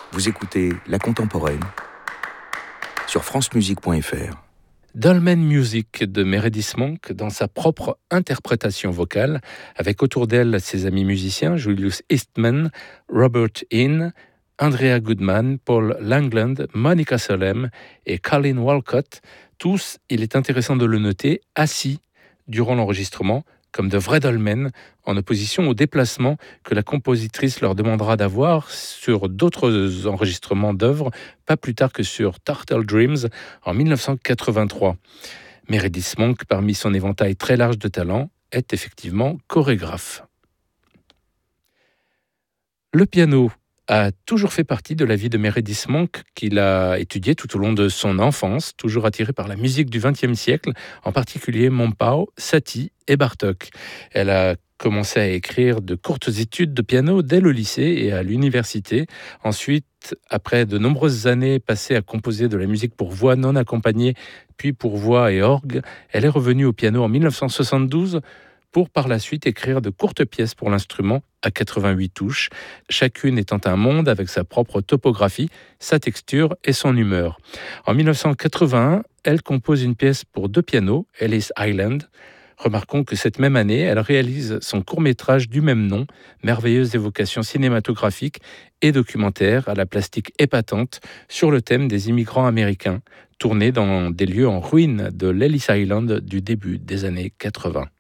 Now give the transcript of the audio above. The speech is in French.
Vous écoutez La Contemporaine sur francemusique.fr. Dolmen Music de Meredith Monk dans sa propre interprétation vocale, avec autour d'elle ses amis musiciens Julius Eastman, Robert Hinn, Andrea Goodman, Paul Langland, Monica Solem et Colin Walcott, tous, il est intéressant de le noter, assis durant l'enregistrement, comme de vrais dolmens, en opposition au déplacement que la compositrice leur demandera d'avoir sur d'autres enregistrements d'œuvres, pas plus tard que sur Turtle Dreams en 1983. Meredith Monk, parmi son éventail très large de talents, est effectivement chorégraphe. Le piano a toujours fait partie de la vie de Meredith Monk, qu'il a étudié tout au long de son enfance, toujours attirée par la musique du XXe siècle, en particulier Mompau, Satie et Bartók. Elle a commencé à écrire de courtes études de piano dès le lycée et à l'université. Ensuite, après de nombreuses années passées à composer de la musique pour voix non accompagnée, puis pour voix et orgue, elle est revenue au piano en 1972 pour par la suite écrire de courtes pièces pour l'instrument à 88 touches, chacune étant un monde avec sa propre topographie, sa texture et son humeur. En 1981, elle compose une pièce pour 2 pianos, Ellis Island. Remarquons que cette même année, elle réalise son court-métrage du même nom, merveilleuse évocation cinématographique et documentaire à la plastique épatante sur le thème des immigrants américains, tourné dans des lieux en ruine de l'Ellis Island du début des années 80.